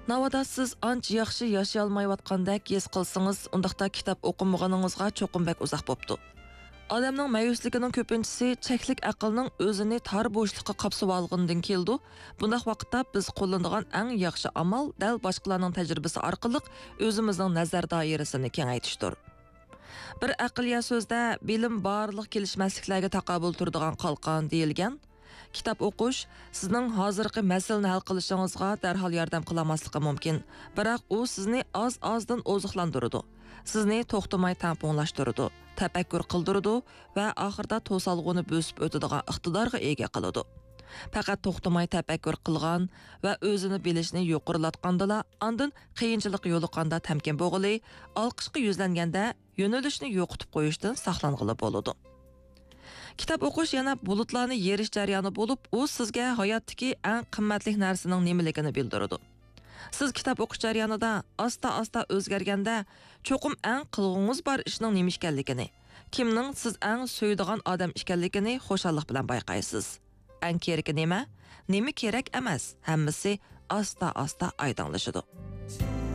Navada siz ancha yaxshi yashay olmayotgandek his qilsangiz, undaqda kitob o'qimaganingizga cho'qim bak uzoq bo'pti. Odamning mayusligining ko'pinchisi cheklik aqlning o'zini tor bo'shliqqa qapsib olgandan keldi. Bundaq vaqtda biz qo'llanadigan eng yaxshi amal dal boshqalarning tajribasi orqali o'zimizning nazar doirasini kengaytirishdir. Bir aqliya so'zda bilim barliq kelishmasliklarga taqobil turadigan qalqon deyilgan. Kitap o'qish sizning hozirgi masalani hal qilishingizga darhol yordam qilamasligi mumkin. Biroq u sizni oz-ozdan oziqlantiradi. Sizni to'xtamay tamponlashtiradi, tafakkur qildiradi va oxirida to'salg'uni bo'sib o'tadigan iqtidorga ega qiladi. Faqat to'xtamay tafakkur qilgan va o'zini bilishni yuqorilatgandala, ondan qiyinchilik yo'liqanda tamkin bo'g'ili, olqishga yuzlanganda yo'nalishni yo'qotib qo'yishdan saqlang'ili bo'ladi. Kitap o'qish yana bulutlarni yerish jarayoni bo'lib, u sizga hayotdagi eng qimmatli narsaning nimaligini bildiradi. Siz kitap o'qish jarayonida asta-asta o'zgarganda, cho'qim eng qilg'ingiz bor ishning nima ekanligini, kimning siz eng so'yadigan odam ekanligini xushallik bilan bayqaysiz. Eng keragi nima? Nima kerak emas, hammasi asta-asta oydinlashadi.